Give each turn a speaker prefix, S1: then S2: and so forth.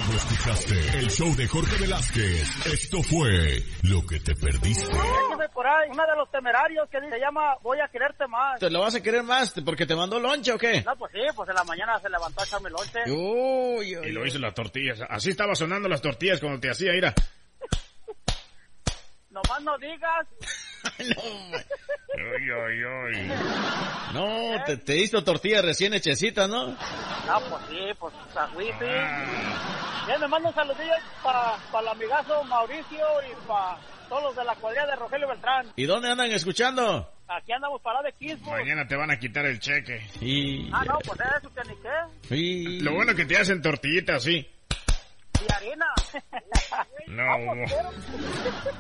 S1: Solo escuchaste el show de Jorge Velázquez. Esto fue Lo que te perdiste.
S2: Déjeme por ahí, una de los Temerarios que se llama Voy a quererte más.
S3: ¿Te lo vas a querer más porque te mandó lonche o qué?
S2: No, pues sí, pues en la mañana se levantó a echarme lonche.
S3: Y
S4: lo hizo las tortillas. Así estaba sonando las tortillas cuando te hacía, mira.
S2: Nomás no digas.
S3: No, te hizo tortillas recién hechecitas, ¿no?
S2: No, pues sí, pues a wifi. Ya me mando un saludillo para el amigazo Mauricio y para todos los de la cuadrilla de Rogelio Beltrán.
S3: ¿Y dónde andan escuchando?
S2: Aquí andamos parados de Kingsburg.
S4: Mañana te van a quitar el cheque.
S2: No, pues eso que ni qué.
S4: Lo bueno que te hacen tortillitas, sí.
S2: Y harina.
S4: No.